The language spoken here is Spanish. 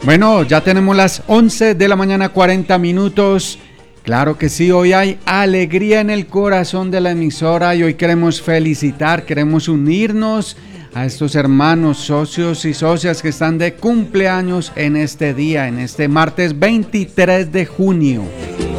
Bueno, ya tenemos las 11 de la mañana, 40 minutos. Claro que sí, hoy hay alegría en el corazón de la emisora y hoy queremos felicitar, queremos unirnos a estos hermanos, socios y socias que están de cumpleaños en este día, en este martes 23 de junio.